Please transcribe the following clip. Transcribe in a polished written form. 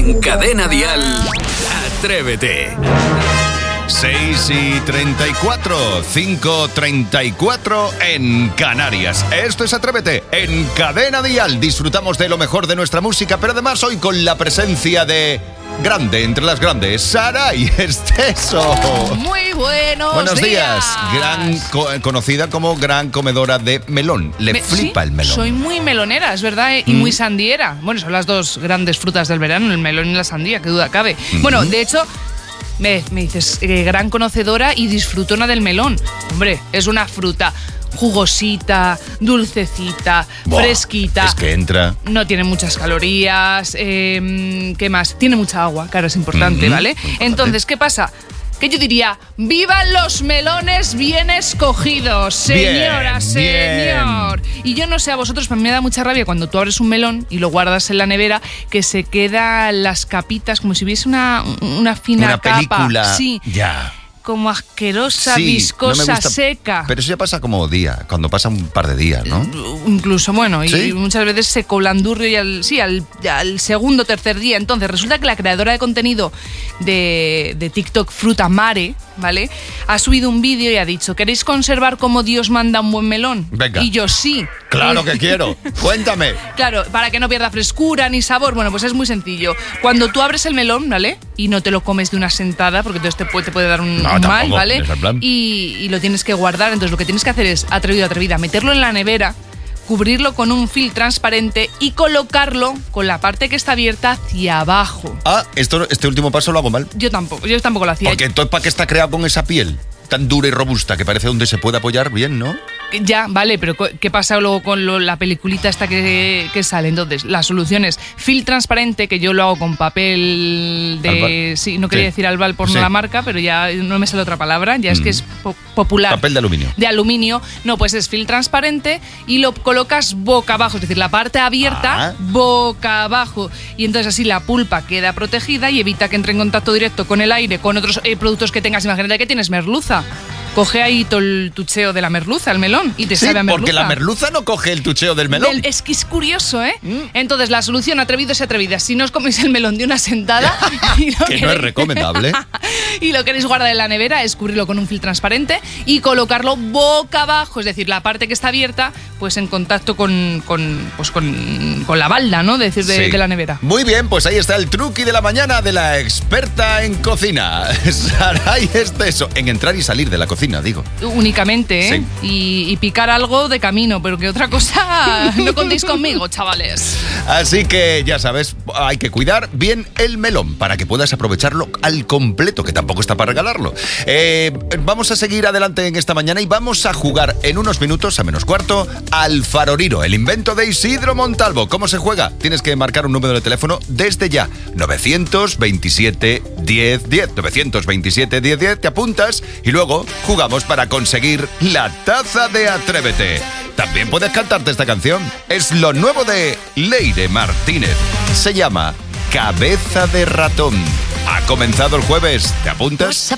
En Cadena Dial, Atrévete. 6:34, 5:34 en Canarias. Esto es Atrévete en Cadena Dial. Disfrutamos de lo mejor de nuestra música, pero además hoy con la presencia de grande entre las grandes, Saray Esteso. Muy buenos días. Conocida como gran comedora de melón. Le flipa el melón. Soy muy melonera, es verdad, y muy sandiera. Bueno, son las dos grandes frutas del verano, el melón y la sandía, qué duda cabe. Bueno, de hecho, me dices gran conocedora y disfrutona del melón. Hombre, es una fruta jugosita, dulcecita, fresquita. Es que entra. No tiene muchas calorías. ¿Qué más? Tiene mucha agua, claro, es importante, ¿vale? Entonces, ¿qué pasa? Que yo diría, ¡vivan los melones bien escogidos! Señora, señor. Y yo no sé a vosotros, pero me da mucha rabia cuando tú abres un melón y lo guardas en la nevera, que se quedan las capitas como si hubiese una fina capa. Una película. Sí. Ya. Como asquerosa, viscosa, no me gusta, seca. Pero eso ya pasa como cuando pasa un par de días, ¿no? Incluso, bueno, ¿Sí? Y muchas veces se colandurrio y al segundo o tercer día. Entonces, resulta que la creadora de contenido de TikTok, Fruta Mare, ¿vale? Ha subido un vídeo y ha dicho, ¿queréis conservar como Dios manda un buen melón? Venga. Y yo sí. Claro que quiero. Cuéntame. Claro, para que no pierda frescura ni sabor. Bueno, pues es muy sencillo. Cuando tú abres el melón, ¿vale? Y no te lo comes de una sentada, porque entonces te puede dar un mal, ¿vale? Y lo tienes que guardar. Entonces lo que tienes que hacer es, atrevida, meterlo en la nevera, cubrirlo con un film transparente y colocarlo con la parte que está abierta hacia abajo. Este último paso lo hago mal. Yo tampoco lo hacía. Porque entonces, ¿para qué está creado con esa piel tan dura y robusta que parece donde se puede apoyar bien, ¿no? Ya, vale, pero ¿qué pasa luego con la peliculita esta que sale? Entonces, la solución es film transparente, que yo lo hago con papel de... Albal. Sí, no quería decir albal por la marca, pero ya no me sale otra palabra, ya es que es popular. Papel de aluminio. De aluminio. No, pues es film transparente y lo colocas boca abajo, es decir, la parte abierta boca abajo. Y entonces así la pulpa queda protegida y evita que entre en contacto directo con el aire, con otros productos que tengas. Imagínate que tienes merluza. Coge ahí todo el tucheo de la merluza, el melón, y te sabe a merluza. Porque la merluza no coge el tucheo del melón. Es que es curioso, ¿eh? Entonces, la solución, atrevidos y atrevidas, si no os coméis el melón de una sentada... que no es recomendable. Y lo queréis guardar en la nevera, es cubrirlo con un film transparente y colocarlo boca abajo, es decir, la parte que está abierta, pues en contacto con la balda, ¿no? De la nevera. Muy bien, pues ahí está el truqui de la mañana de la experta en cocina, Saray Esteso. En entrar y salir de la cocina, digo. Únicamente, ¿eh? Sí. Y picar algo de camino, pero que otra cosa no contéis conmigo, chavales. Así que ya sabes, hay que cuidar bien el melón para que puedas aprovecharlo al completo, que tampoco está para regalarlo. Vamos a seguir adelante en esta mañana y vamos a jugar en unos minutos, a menos cuarto, al Faroriro, el invento de Isidro Montalvo. ¿Cómo se juega? Tienes que marcar un número de teléfono desde ya. 927 10 10. 927 10 10. Te apuntas y luego jugamos para conseguir la taza de Atrévete. También puedes cantarte esta canción. Es lo nuevo de Leire Martínez. Se llama Cabeza de Ratón. Ha comenzado el jueves. ¿Te apuntas?